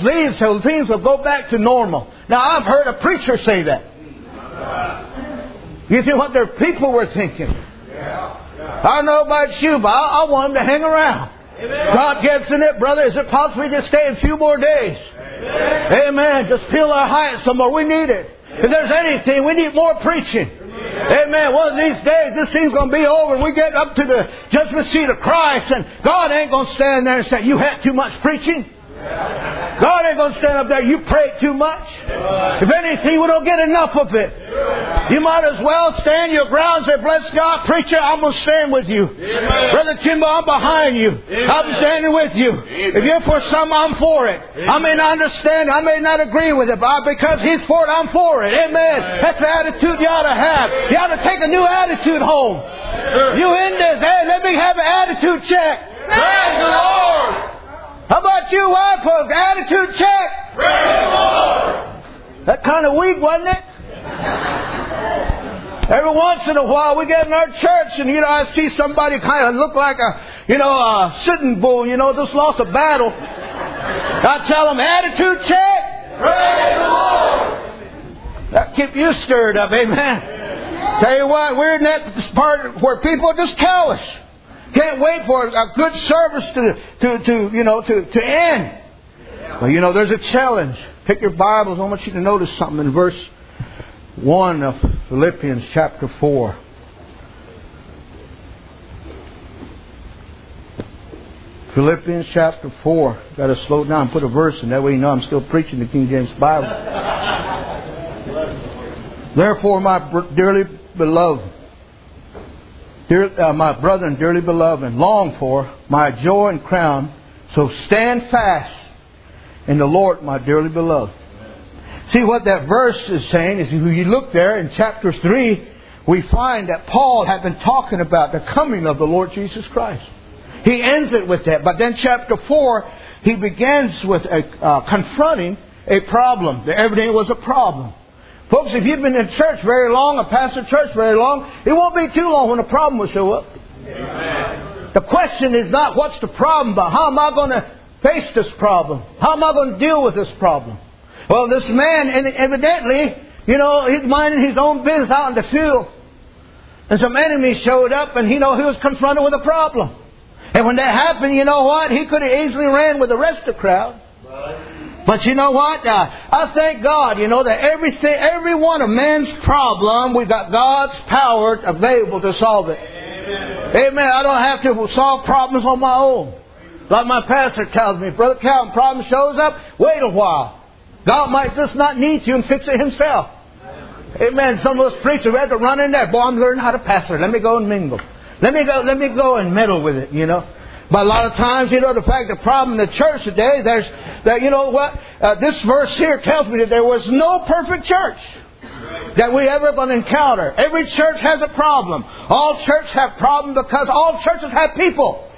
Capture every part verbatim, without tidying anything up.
leave so things will go back to normal. Now, I've heard a preacher say that. You see what their people were thinking. I don't know about you, but I, I want them to hang around. God gets in it, brother. Is it possible we just stay a few more days? Amen. Just peel our height some more. We need it. If there's anything, we need more preaching. Amen. One of these days, this thing's going to be over. We get up to the judgment seat of Christ, and God ain't going to stand there and say, you had too much preaching. God ain't going to stand up there, you prayed too much. If anything, we don't get enough of it. You might as well stand your ground and say, bless God, preacher, I'm going to stand with you. Brother Timbo, I'm behind you. I'm standing with you. If you're for some, I'm for it. I may not understand, I may not agree with it, but because He's for it, I'm for it. Amen. That's the attitude you ought to have. You ought to take a new attitude home. You in this, hey, let me have an attitude check. Praise the Lord. How about you, wife folks? Attitude check. Praise the Lord. That kind of weak, wasn't it? Every once in a while, we get in our church, and you know, I see somebody kind of look like a, you know, a sitting bull. You know, just lost a battle. I tell them, attitude check. Praise the Lord. That keep you stirred up, amen. Tell you what, we're in that part where people are just callous. Can't wait for a good service to, to, to you know, to, to end. Well, you know, there's a challenge. Pick your Bibles. I want you to notice something in verse one of Philippians chapter four. Philippians chapter four. Got to slow down and put a verse in. That way you know I'm still preaching the King James Bible. Therefore, my dearly beloved, Dear, uh, my brethren, dearly beloved and longed for, my joy and crown, so stand fast in the Lord, my dearly beloved. See what that verse is saying is, if you look there in chapter three, we find that Paul had been talking about the coming of the Lord Jesus Christ. He ends it with that. But then chapter four, he begins with a, uh, confronting a problem. Everything was a problem. Folks, if you've been in church very long, or pastored church very long, it won't be too long when a problem will show up. Amen. The question is not what's the problem, but how am I going to face this problem? How am I going to deal with this problem? Well, this man, evidently, you know, he's minding his own business out in the field. And some enemies showed up, and, you know, he was confronted with a problem. And when that happened, you know what? He could have easily ran with the rest of the crowd. But you know what? Uh, I thank God, you know, that everything, every one of man's problem, we've got God's power available to solve it. Amen. Amen. I don't have to solve problems on my own. Like my pastor tells me, Brother Calvin, problem shows up, wait a while. God might just not need you and fix it Himself. Amen. Some of us preachers, we have to run in there. Boy, I'm learning how to pastor. Let me go and mingle. Let me go, let me go and meddle with it, you know. But a lot of times, you know, the fact, the problem in the church today, there's, that, you know what, uh, this verse here tells me that there was no perfect church that we ever going to encounter. Every church has a problem. All churches have problems because all churches have people.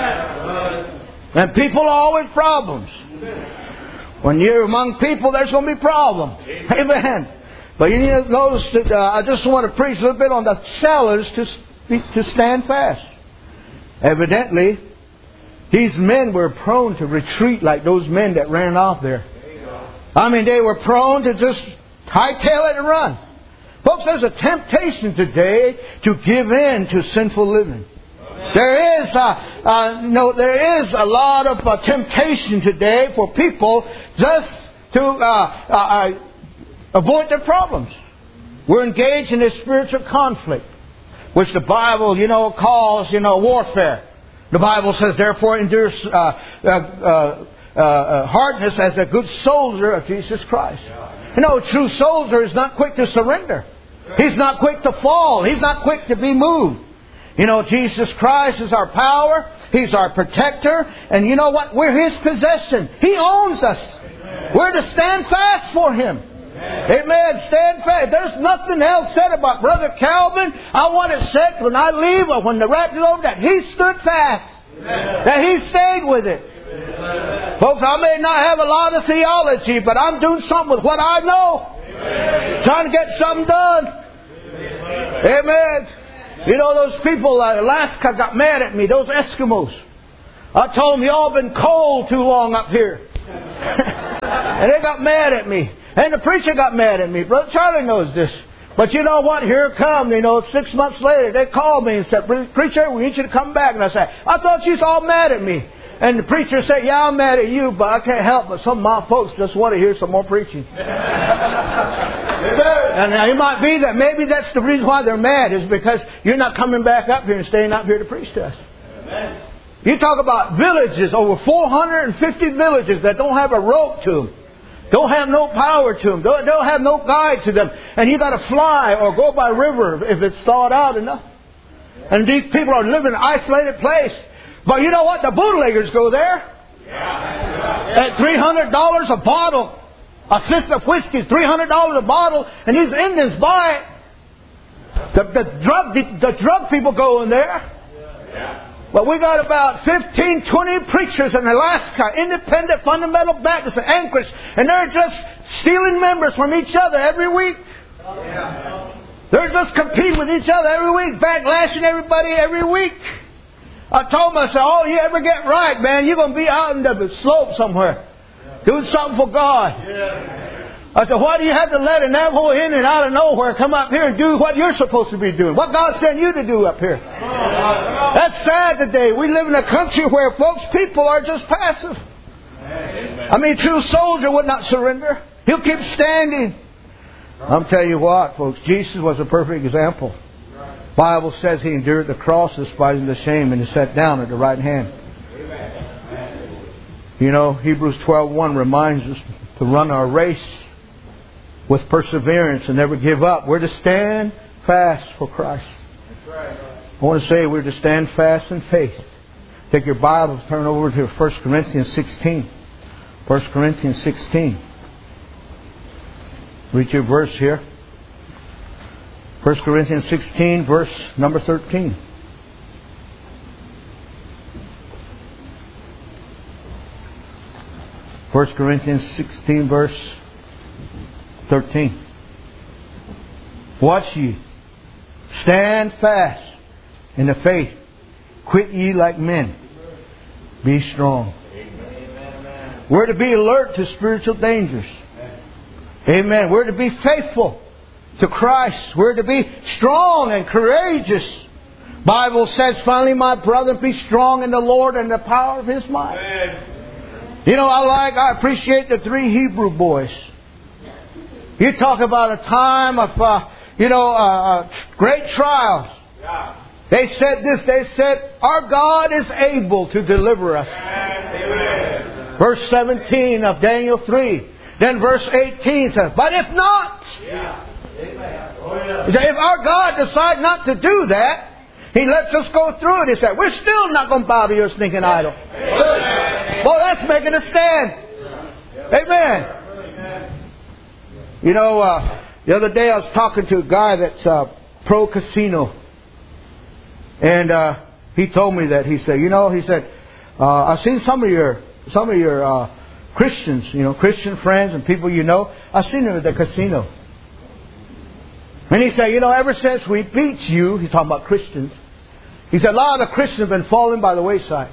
And people are always problems. When you're among people, there's going to be problems. Amen. But you need to notice that uh, I just want to preach a little bit on the challenge to, to stand fast. Evidently, these men were prone to retreat like those men that ran off there. I mean, they were prone to just hightail it and run. Folks, there's a temptation today to give in to sinful living. There is, uh, uh, no, there is a lot of uh, temptation today for people just to uh, uh, uh, avoid their problems. We're engaged in a spiritual conflict, which the Bible, you know, calls, you know, warfare. The Bible says, therefore, endure uh, uh, uh, uh, hardness as a good soldier of Jesus Christ. You know, a true soldier is not quick to surrender. He's not quick to fall. He's not quick to be moved. You know, Jesus Christ is our power. He's our protector. And you know what? We're His possession. He owns us. Amen. We're to stand fast for Him. Amen. Amen. Stand fast. There's nothing else said about Brother Calvin. I want it said when I leave or when the rapture's over that he stood fast. Amen. That he stayed with it. Amen. Folks, I may not have a lot of theology, but I'm doing something with what I know. Amen. Trying to get something done. Amen. Amen. You know, those people in Alaska got mad at me, those Eskimos. I told them, y'all been cold too long up here. And they got mad at me. And the preacher got mad at me. Brother Charlie knows this. But you know what? Here it comes. You know, six months later, they called me and said, "Preacher, we need you to come back." And I said, "I thought you was all mad at me." And the preacher said, "Yeah, I'm mad at you, but I can't help it. Some of my folks just want to hear some more preaching." And it might be that maybe that's the reason why they're mad, is because you're not coming back up here and staying up here to preach to us. Amen. You talk about villages, over four hundred fifty villages that don't have a rope to them. Don't have no power to them. Don't, don't have no guide to them. And you got to fly or go by river if it's thawed out enough. And these people are living in an isolated place. But you know what? The bootleggers go there. At three hundred dollars a bottle. A fifth of whiskey is three hundred dollars a bottle. And these Indians buy it. The, the, drug, the, the drug people go in there. But we got about fifteen, twenty preachers in Alaska, independent fundamental Baptists in Anchorage, and they're just stealing members from each other every week. They're just competing with each other every week, backlashing everybody every week. I told them, I said, "Oh, you ever get right, man, you're going to be out in the slope somewhere, doing something for God." I said, "Why do you have to let a Navajo Indian out of nowhere come up here and do what you're supposed to be doing? What God sent you to do up here?" That's sad today. We live in a country where, folks, people are just passive. I mean, a true soldier would not surrender. He'll keep standing. I'm telling you what, folks, Jesus was a perfect example. The Bible says He endured the cross, despising the shame, and He sat down at the right hand. You know, Hebrews twelve one reminds us to run our race with perseverance and never give up. We're to stand fast for Christ. I want to say we're to stand fast in faith. Take your Bibles, turn over to First Corinthians sixteen. First Corinthians sixteen. Read your verse here. First Corinthians sixteen, verse number thirteen. First Corinthians sixteen, verse thirteen. Watch ye. Stand fast in the faith. Quit ye like men. Be strong. Amen. We're to be alert to spiritual dangers. Amen. We're to be faithful to Christ. We're to be strong and courageous. Bible says, "Finally, my brethren, be strong in the Lord and the power of His might." Amen. You know, I like, I appreciate the three Hebrew boys. You talk about a time of, uh, you know, uh, great trials. Yeah. They said this, they said, "Our God is able to deliver us." Amen. Verse seventeen of Daniel three. Then verse eighteen says, "But if not," yeah. Oh, yeah. He said, if our God decides not to do that, He lets us go through it. He said, we're still not going to bow to your stinking idol. Amen. Well, that's making a stand. Amen. Amen. You know, uh, the other day I was talking to a guy that's uh, pro casino. And uh, he told me that. He said, you know, he said, uh, I've seen some of your some of your uh, Christians, you know, Christian friends and people you know. I've seen them at the casino. And he said, you know, ever since we beat you, he's talking about Christians. He said, a lot of the Christians have been falling by the wayside.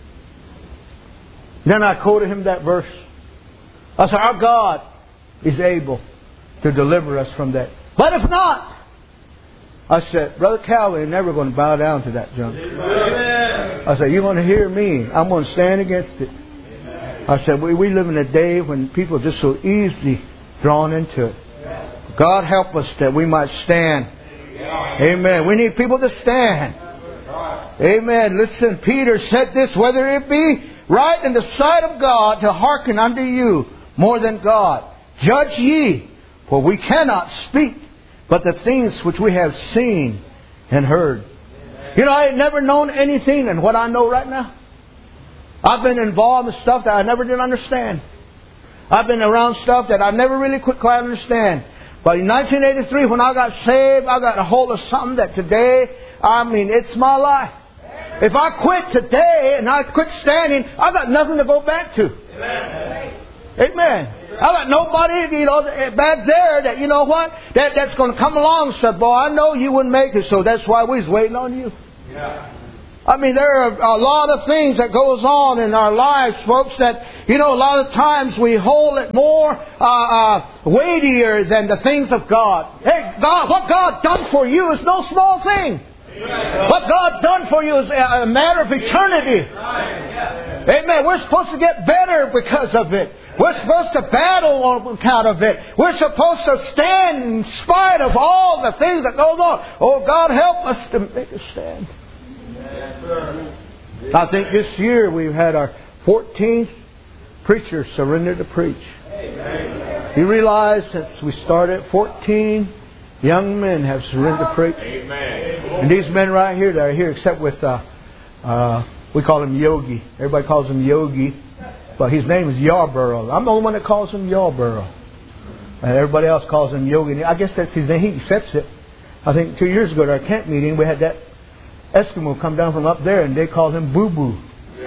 Then I quoted him that verse. I said, our God is able to deliver us from that. But if not, I said, Brother Calvin is never going to bow down to that junk. Amen. I said, you're going to hear me. I'm going to stand against it. Amen. I said, we, we live in a day when people are just so easily drawn into it. God help us that we might stand. Amen. We need people to stand. Amen. Listen, Peter said this, whether it be right in the sight of God to hearken unto you more than God. Judge ye, for we cannot speak but the things which we have seen and heard. You know, I had never known anything in what I know right now. I've been involved in stuff that I never did understand. I've been around stuff that I never really could quite understand. But in nineteen eighty-three, when I got saved, I got a hold of something that today, I mean, it's my life. If I quit today and I quit standing, I got nothing to go back to. Amen. Amen. I got nobody, you know, back there that, you know what, that, that's going to come along and say, boy, I know you wouldn't make it, so that's why we was waiting on you. Yeah. I mean, there are a lot of things that goes on in our lives, folks, that, you know, a lot of times we hold it more uh, uh, weightier than the things of God. Hey, God, what God done for you is no small thing. What God done for you is a matter of eternity. Amen. We're supposed to get better because of it. We're supposed to battle on account of it. We're supposed to stand in spite of all the things that goes on. Oh, God, help us to make a stand. I think this year we've had our fourteenth preacher surrender to preach. You realize since we started, fourteen young men have surrendered to preach. And these men right here that are here, except with, uh, uh, we call him Yogi. Everybody calls him Yogi. But his name is Yarborough. I'm the only one that calls him Yarborough. And everybody else calls him Yogi. I guess that's his name. He accepts it. I think two years ago at our camp meeting, we had that Eskimo come down from up there, and they called him Boo Boo.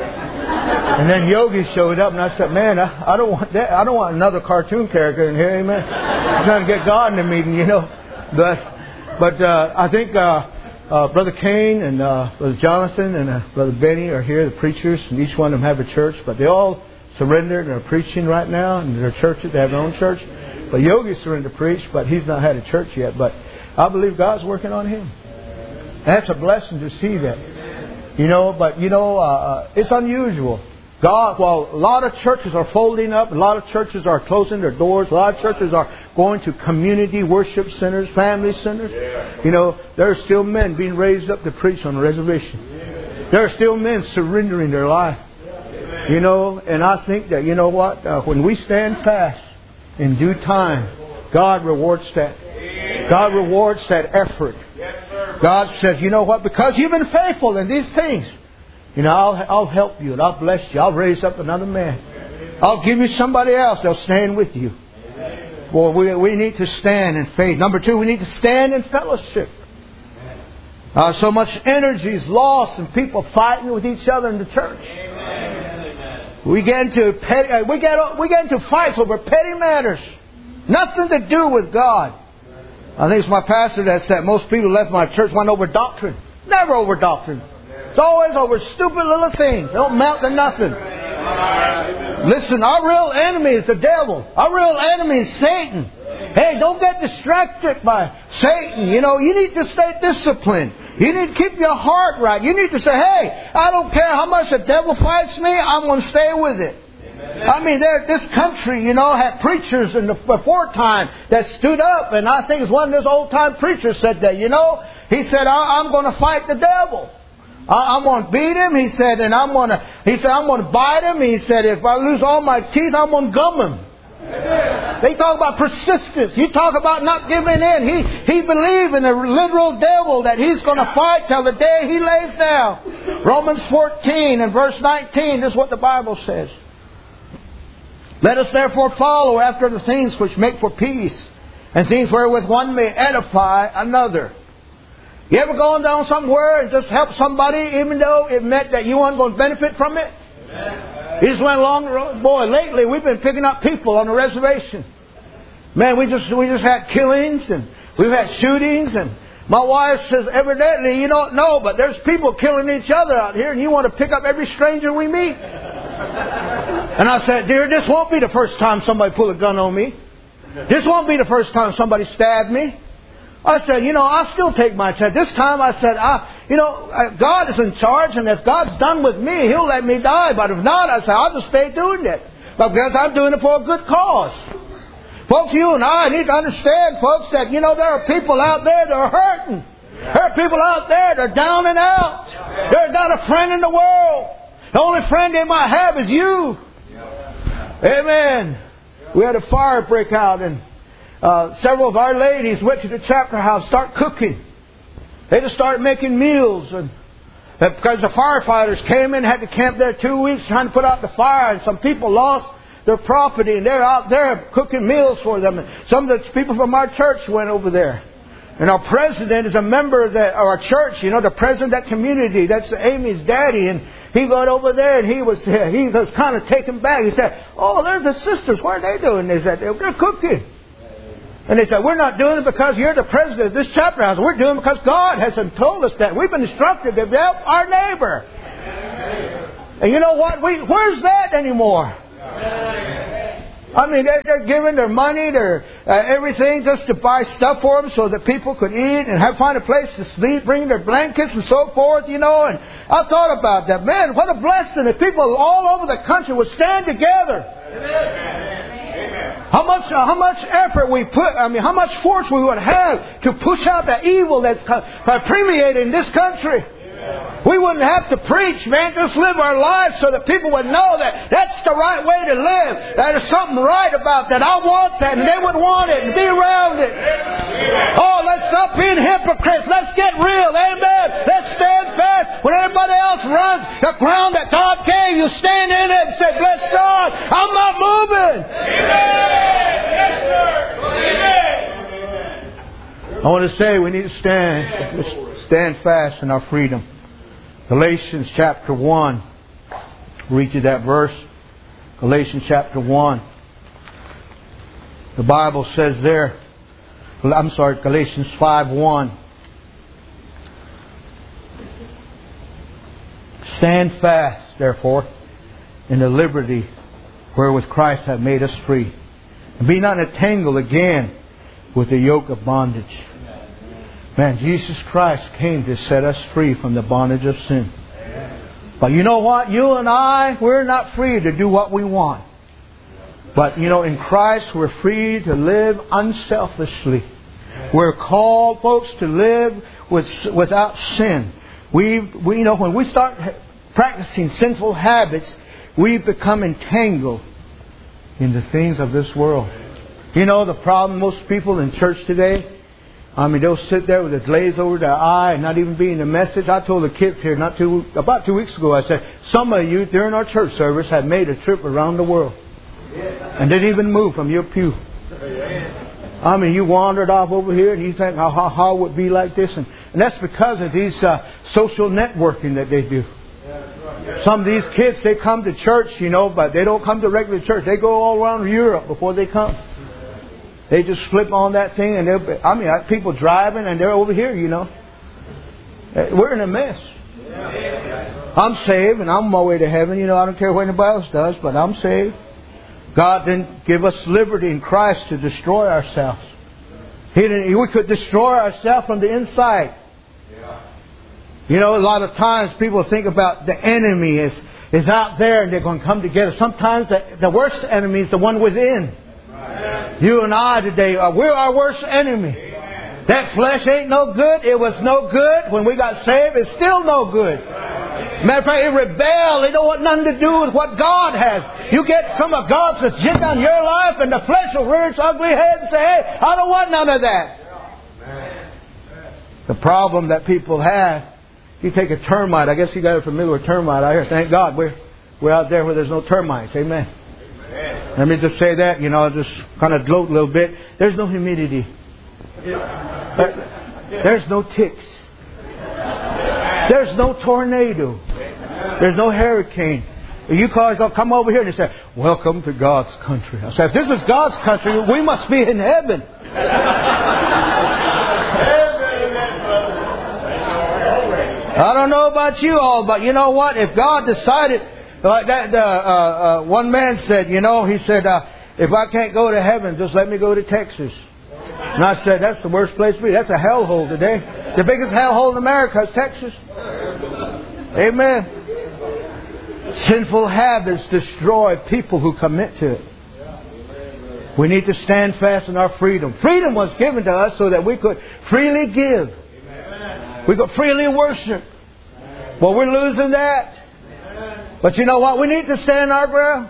And then Yogi showed up, and I said, "Man, I, I don't want that. I don't want another cartoon character in here, amen. I'm trying to get God in the meeting, you know." But, but uh, I think uh, uh, Brother Cain and uh, Brother Jonathan and uh, Brother Benny are here, the preachers, and each one of them have a church, but they all surrendered and are preaching right now in their churches. They have their own church. But Yogi surrendered to preach, but he's not had a church yet. But I believe God's working on him. That's a blessing to see that. You know, but you know, uh, it's unusual. God, well, a lot of churches are folding up. A lot of churches are closing their doors. A lot of churches are going to community worship centers, family centers. You know, there are still men being raised up to preach on the reservation. There are still men surrendering their life. You know, and I think that, you know what, uh, when we stand fast in due time, God rewards that. God rewards that effort. God says, you know what, because you've been faithful in these things, you know, I'll, I'll help you and I'll bless you. I'll raise up another man. I'll give you somebody else that'll stand with you. Boy, we, we need to stand in faith. Number two, we need to stand in fellowship. Uh, so much energy is lost and people fighting with each other in the church. We get into petty, uh, we get we get into fights over petty matters, nothing to do with God. I think it's my pastor that said most people left my church went over doctrine. Never over doctrine. It's always over stupid little things. They don't amount to nothing. Listen, our real enemy is the devil. Our real enemy is Satan. Hey, don't get distracted by Satan. You know, you need to stay disciplined. You need to keep your heart right. You need to say, hey, I don't care how much the devil fights me, I'm going to stay with it. Amen. I mean, there, this country, you know, had preachers in the before time that stood up. And I think it's one of those old-time preachers said that, you know. He said, I, I'm going to fight the devil. I, I'm going to beat him. He said, and I'm going to, he said, I'm going to bite him. He said, if I lose all my teeth, I'm going to gum him. They talk about persistence. You talk about not giving in. He he believed in a literal devil that he's going to fight till the day he lays down. Romans fourteen and verse nineteen is what the Bible says. Let us therefore follow after the things which make for peace, and things wherewith one may edify another. You ever gone down somewhere and just help somebody even though it meant that you weren't going to benefit from it? Amen. He just went along the road. Boy, lately we've been picking up people on the reservation. Man, we just we just had killings and we've had shootings, and my wife says evidently you don't know, but there's people killing each other out here, and you want to pick up every stranger we meet. And I said, dear, this won't be the first time somebody pulled a gun on me. This won't be the first time somebody stabbed me. I said, you know, I'll still take my chance. This time I said, I, you know, God is in charge, and if God's done with me, He'll let me die. But if not, I said, I'll just stay doing it. But because I'm doing it for a good cause. Folks, you and I need to understand, folks, that, you know, there are people out there that are hurting. There are people out there that are down and out. They're not a friend in the world. The only friend they might have is you. Amen. We had a fire break out, and Uh, several of our ladies went to the chapter house, start cooking. They just started making meals, and because the firefighters came in, had to camp there two weeks trying to put out the fire, and some people lost their property, and they're out there cooking meals for them. And some of the people from our church went over there, and our president is a member of, the, of our church. You know, the president of that community. That's Amy's daddy, and he went over there, and he was he was kind of taken back. He said, "Oh, there's the sisters. What are they doing?" They said, "They're cooking." And they said, we're not doing it because you're the president of this chapter house. We're doing it because God has told us that. We've been instructed to help our neighbor. And you know what? We, where's that anymore? I mean, they're, they're giving their money, their uh, everything just to buy stuff for them so that people could eat and have find a place to sleep, bring their blankets and so forth, you know. And I thought about that. Man, what a blessing if people all over the country would stand together. Amen. How much, uh, how much effort we put, I mean, how much force we would have to push out the evil that's uh, permeated in this country. We wouldn't have to preach, man. Just live our lives so that people would know that that's the right way to live. That there's something right about that. I want that, and they would want it and be around it. Oh, let's stop being hypocrites. Let's get real. Amen. Let's stand fast. When everybody else runs the ground that God gave, you stand in it and say, bless God, I'm not moving. I want to say we need to stand, stand fast in our freedom. Galatians chapter one. Read you that verse. Galatians chapter one. The Bible says there, I'm sorry, Galatians five one. Stand fast, therefore, in the liberty wherewith Christ hath made us free. And be not entangled again with the yoke of bondage. Man, Jesus Christ came to set us free from the bondage of sin. But you know what? You and I, we're not free to do what we want. But, you know, in Christ, we're free to live unselfishly. We're called, folks, to live with, without sin. We, we, you know, when we start practicing sinful habits, we become entangled in the things of this world. You know, the problem most people in church today, I mean, they'll sit there with a glaze over their eye and not even be in the message. I told the kids here not too, about two weeks ago, I said, some of you during our church service have made a trip around the world. And didn't even move from your pew. I mean, you wandered off over here and you think, how, how, how would it be like this? And, and that's because of these uh, social networking that they do. Some of these kids, they come to church, you know, but they don't come to regular church. They go all around Europe before they come. They just flip on that thing, and they're, I mean, people driving, and they're over here, you know. We're in a mess. I'm saved, and I'm on my way to heaven. You know, I don't care what anybody else does, but I'm saved. God didn't give us liberty in Christ to destroy ourselves. He didn't. We could destroy ourselves from the inside. You know, a lot of times people think about the enemy is, is out there, and they're going to come together. Sometimes the, the worst enemy is the one within. You and I today, uh, we're our worst enemy. Amen. That flesh ain't no good. It was no good when we got saved. It's still no good. Matter of fact, it rebelled. It don't want nothing to do with what God has. You get some of God's agenda on your life, and the flesh will rear its ugly head and say, hey, I don't want none of that. The problem that people have, you take a termite. I guess you guys are familiar with termite out here. Thank God we're, we're out there where there's no termites. Amen. Let me just say that, you know, just kind of gloat a little bit. There's no humidity. There's no ticks. There's no tornado. There's no hurricane. You guys will come over here and they say, welcome to God's country. I say, if this is God's country, we must be in heaven. I don't know about you all, but you know what? If God decided... Like that, uh, uh, uh, one man said, you know, he said, uh, if I can't go to heaven, just let me go to Texas. And I said, that's the worst place to be. That's a hellhole today. The biggest hellhole in America is Texas. Amen. Sinful habits destroy people who commit to it. We need to stand fast in our freedom. Freedom was given to us so that we could freely give. We could freely worship. Well, we're losing that. But you know what? We need to stand our ground.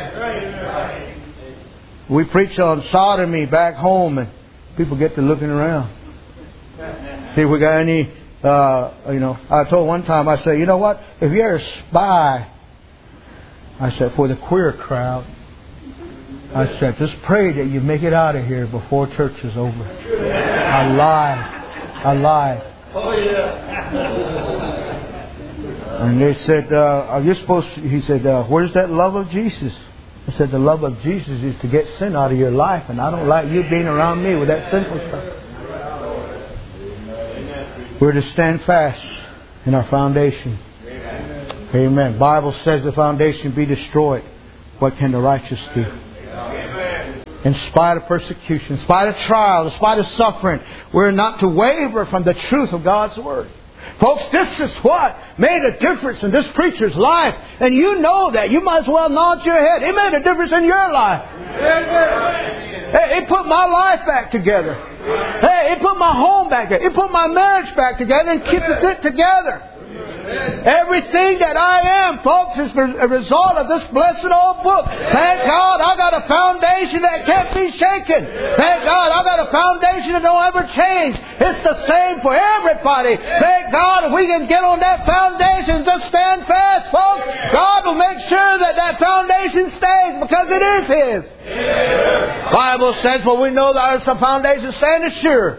We preach on sodomy back home, and people get to looking around. See if we got any, uh, you know, I told one time, I said, you know what? If you're a spy, I said, for the queer crowd, I said, just pray that you make it out of here before church is over. I lied. I lied. Oh, yeah. And they said, uh, are you supposed to, he said, uh, where's that love of Jesus? I said, the love of Jesus is to get sin out of your life, and I don't like you being around me with that sinful stuff. We're to stand fast in our foundation. Amen. Bible says the foundation be destroyed. What can the righteous do? In spite of persecution, in spite of trial, in spite of suffering, we're not to waver from the truth of God's Word. Folks, this is what made a difference in this preacher's life. And you know that. You might as well nod your head. It made a difference in your life. Hey, it put my life back together. Hey, it put my home back together. It put my marriage back together and kept it together. Everything that I am, folks, is a result of this blessed old book. Thank God I got a foundation that can't be shaken. Thank God I got a foundation that don't ever change. It's the same for everybody. Thank God if we can get on that foundation and just stand fast, folks, God will make sure that that foundation stays because it is His. Bible says, well, we know that the foundation standeth sure.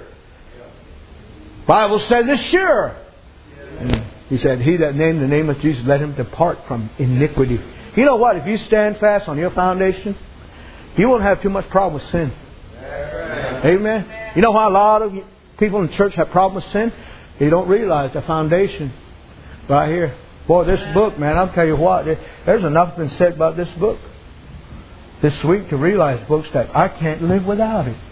Bible says it's sure. He said, he that named the name of Jesus, let him depart from iniquity. You know what? If you stand fast on your foundation, you won't have too much problem with sin. Amen. You know why a lot of people in church have problems with sin? They don't realize the foundation right here. Boy, this book, man, I'll tell you what, there's enough been said about this book this week to realize, folks, that I can't live without it.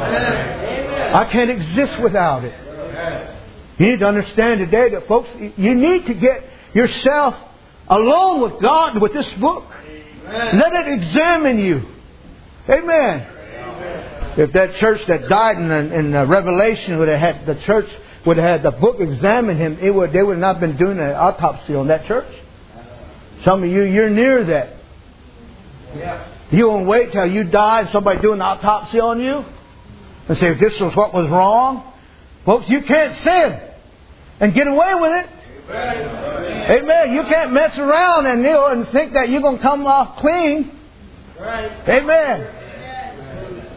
I can't exist without it. You need to understand today that, folks, you need to get yourself alone with God with this book. Amen. Let it examine you. Amen. Amen. If that church that died in, in uh, Revelation would have had the church would have had the book examine him, it would they would not have been doing an autopsy on that church. Some of you, you're near that. Yeah. You won't wait till you die and somebody do an autopsy on you and say, this was what was wrong. Folks, you can't sin and get away with it. Amen. Amen. You can't mess around and, you know, and think that you're going to come off clean. Right. Amen.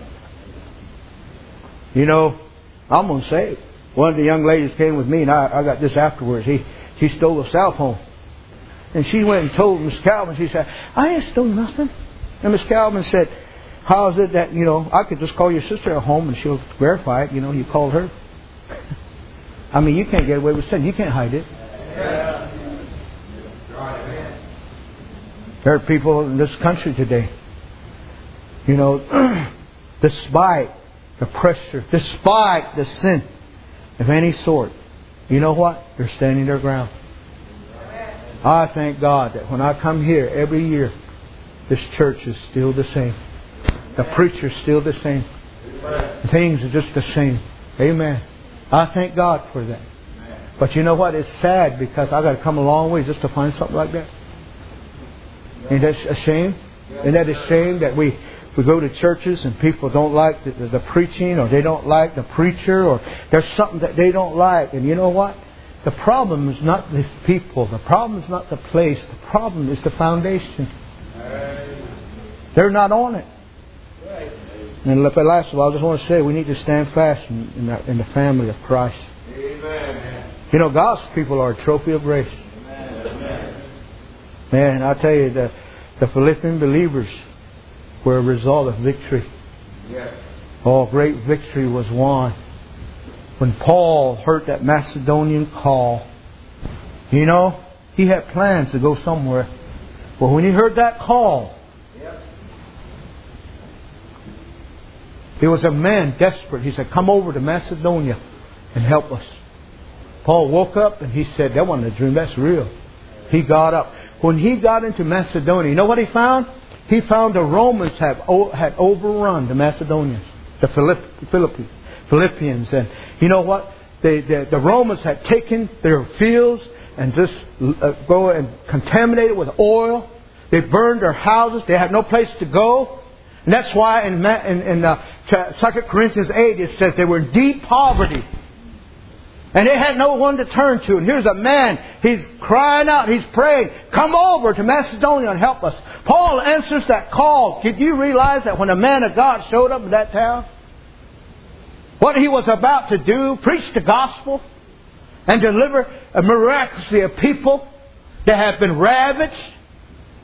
You know, I'm going to say it. One of the young ladies came with me, and I, I got this afterwards. He she stole a cell phone. And she went and told Miss Calvin. She said, I ain't stole nothing. And Miss Calvin said, how is it that, you know, I could just call your sister at home and she'll verify it. You know, you called her. I mean, you can't get away with sin. You can't hide it. There are people in this country today, you know, despite the pressure, despite the sin of any sort, you know what? They're standing their ground. I thank God that when I come here every year, this church is still the same. The preacher's still the same. Things are just the same. Amen. I thank God for that. But you know what? It's sad because I got to come a long way just to find something like that. Ain't that a shame? Isn't that a shame that we, we go to churches and people don't like the, the, the preaching, or they don't like the preacher, or there's something that they don't like. And you know what? The problem is not the people. The problem is not the place. The problem is the foundation. They're not on it. And last of all, I just want to say we need to stand fast in, in, the, in the family of Christ. Amen. You know, God's people are a trophy of grace. Amen. Man, I tell you, the, the Philippian believers were a result of victory. Yes. Oh, great victory was won. When Paul heard that Macedonian call, you know, he had plans to go somewhere. But when he heard that call, he was a man desperate. He said, come over to Macedonia and help us. Paul woke up and he said, that wasn't a dream, that's real. He got up. When he got into Macedonia, you know what he found? He found the Romans have had overrun the Macedonians, the Philippians. Philippians. And you know what? They, the, the Romans had taken their fields and just uh, go and contaminate it with oil. They burned their houses. They had no place to go. And that's why in, in, in uh, Second Corinthians eight it says they were in deep poverty. And they had no one to turn to. And here's a man, he's crying out, he's praying, come over to Macedonia and help us. Paul answers that call. Did you realize that when a man of God showed up in that town, what he was about to do, preach the gospel and deliver a miraculously a people that have been ravaged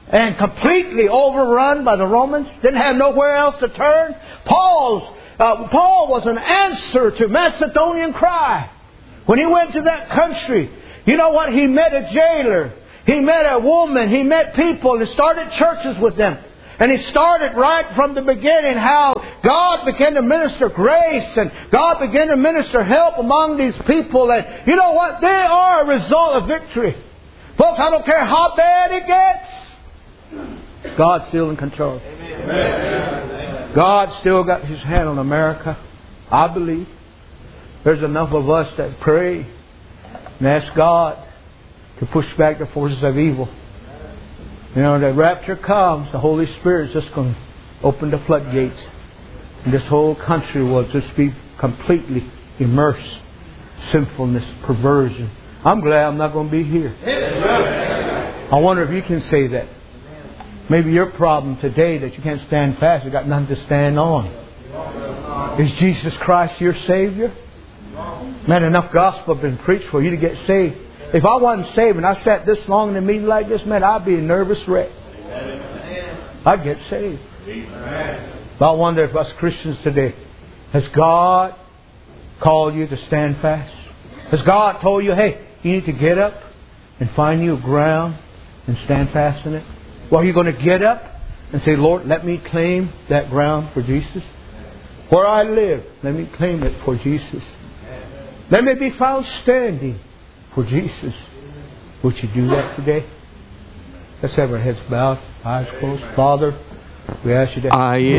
and completely overrun by the Romans. Didn't have nowhere else to turn. Paul's, uh, Paul was an answer to Macedonian cry. When he went to that country, you know what? He met a jailer. He met a woman. He met people and started churches with them. And he started right from the beginning how God began to minister grace and God began to minister help among these people. And you know what? They are a result of victory. Folks, I don't care how bad it gets. God's still in control. Amen. God's still got His hand on America. I believe. There's enough of us that pray and ask God to push back the forces of evil. You know, the rapture comes, the Holy Spirit's just going to open the floodgates. And this whole country will just be completely immersed in sinfulness, perversion. I'm glad I'm not going to be here. I wonder if you can say that. Maybe your problem today that you can't stand fast, you got nothing to stand on. Is Jesus Christ your Savior? Man, enough gospel has been preached for you to get saved. If I wasn't saved and I sat this long in a meeting like this, man, I'd be a nervous wreck. I'd get saved. But I wonder if us Christians today, has God called you to stand fast? Has God told you, hey, you need to get up and find you a ground and stand fast in it? Well, are you going to get up and say, Lord, let me claim that ground for Jesus? Where I live, let me claim it for Jesus. Let me be found standing for Jesus. Would you do that today? Let's have our heads bowed, eyes closed. Father, we ask you to... I